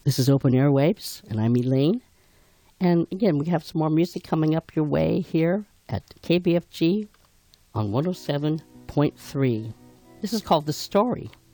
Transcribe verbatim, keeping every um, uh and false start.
This is Open Airwaves, and I'm Elaine. And again, we have some more music coming up your way here at K B F G on one oh seven point three. This is called The Story.